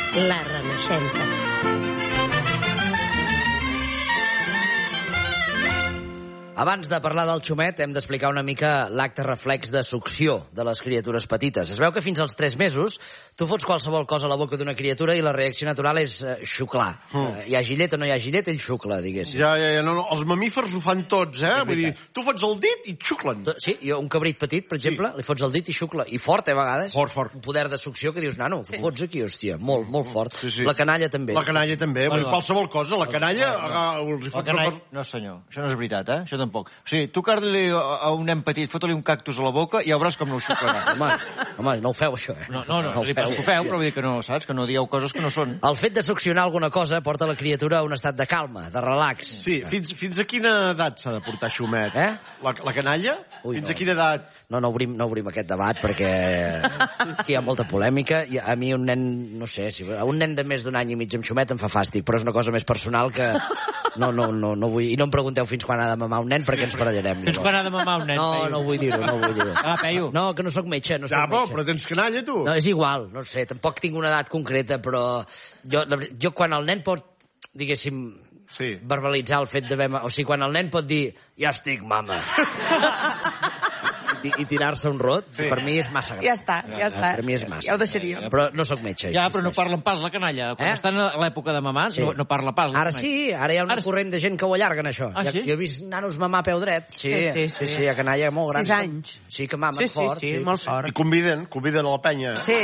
La Renaixença. Abans de parlar del xumet, hem d'explicar una mica l'acte reflex de succió de les criatures petites. Es veu que fins als 3 mesos tu fots qualsevol cosa a la boca d'una criatura i la reacció natural és xuclar. Hi hagi llet o no hi hagi llet, ell xucla, diguéssim. Ja, no, els mamífers ho fan tots, Vull dir, tu fots el dit i xuclen. Sí, jo, un cabrit petit, per exemple, li fots el dit i xucla. I fort, a vegades. Fort. Un poder de succió que dius, nano, tu fots aquí, hòstia, molt fort. Sí. La canalla també. La canalla també, qualsevol cosa. La canalla els hi fots... No, senyor, això no és veritat, Això tampoc. O sigui, tu carda-li a un nen petit, fota-li un cactus a la boca i ja veuràs com no ho xuclarà. Home, no ho feu, això, No li pas que ho feu, però vull dir que no, saps? Que no dieu coses que no són. El fet de succionar alguna cosa porta la criatura a un estat de calma, de relax. Sí, fins a quina edat s'ha de portar xumet? La canalla? Fins a quina edat? No obrim aquest debat perquè aquí hi ha molta polèmica. I a mi un nen, no sé, un nen de més d'un any i mig amb xumet em fa fàstic, però és una cosa més personal que no vull... I no em pregunteu fins quan ha de mamar un nen perquè ens barallarem. Fins quan ha de mamar un nen? No vull dir-ho. Peyu. No, que no sóc metge, Però tens canalla, tu? No, és igual, no sé, tampoc tinc una edat concreta, però jo quan el nen pot, diguéssim, verbalitzar el fet d'haver... O sigui, quan el nen pot dir, ja estic, mama, i tirar-se un rot, per mi és massa gran. Ja està. Per mi és massa. Ja ho deixaríem. Però no sóc metge. Ja, però no parlen pas la canalla. Quan estan a l'època de mamar, no parla pas. Ara sí, ara hi ha un corrent de gent que ho allarguen, això. Sí? Jo he vist nanos mamar a peu dret. Sí, a canalla molt gran. 6 anys. Sí, que mamen fort. Sí, molt fort. I conviden a la penya. Sí.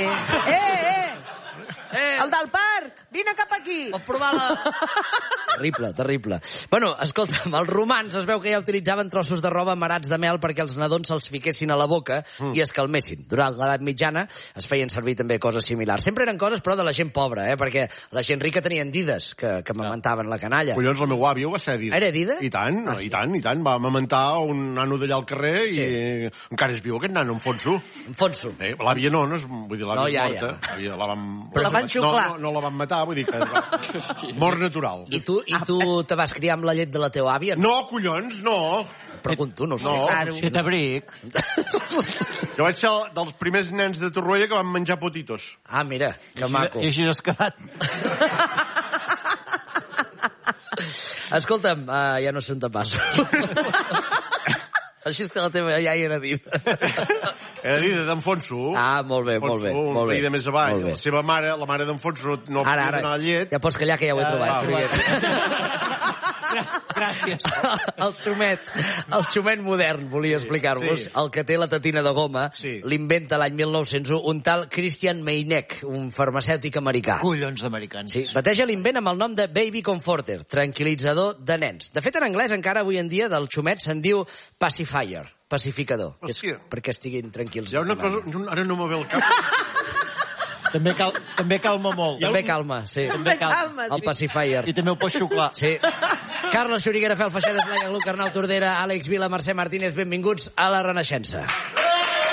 El del parc! Vine cap aquí! Pot provar la... Terrible. Bueno, escolta'm, els romans es veu que ja utilitzaven trossos de roba amarats de mel perquè els nadons se'ls fiquessin a la boca i es calmessin. Durant l'edat mitjana es feien servir també coses similars. Sempre eren coses, però, de la gent pobra, perquè la gent rica tenien dides que amamentaven la canalla. Collons, el meu avi ho va ser dida. Era dida? I tant. Va amamentar un nano d'allà al carrer i encara és viu aquest nano, en Fonso. L'àvia no, vull dir, l'àvia és morta. La van xuclar. No la van matar, vull dir que... Mort natural. I tu te vas criar amb la llet de la teva àvia? No, collons, no. Pregunto, no ho sé. Si t'abric. Jo vaig ser dels primers nens de Torroella que van menjar potitos. Ah, mira, que maco. I així has quedat. Escolta'm, ja no sé on te passo. Així és que la teva iaia era dida. Era dida d'en Fonso. Ah, molt bé. Un veí de més avall. La seva mare, la mare d'en Fonso, no podia donar la llet. Ja pots callar, que ja ho he trobat. Gràcies. El xumet modern, volia explicar-vos. El que té la tetina de goma, l'inventa l'any 1901 un tal Christian Meineck, un farmacèutic americà. Collons d'americans. Sí, bateja l'invent amb el nom de Baby Comforter, tranquil·litzador de nens. De fet, en anglès, encara avui en dia, del xumet se'n diu pacifier, pacificador. Perquè estiguin tranquils. Hi ha una cosa... Ara no me ve el cap. També calma molt. També calma, sí. El pacifier. I també ho pots xuclar. Sí. Carles Xuriguera, Fel Feixedes, Laia Gluc, Arnau Tordera, Àlex Vila, Mercè Martínez, benvinguts a La Renaixença.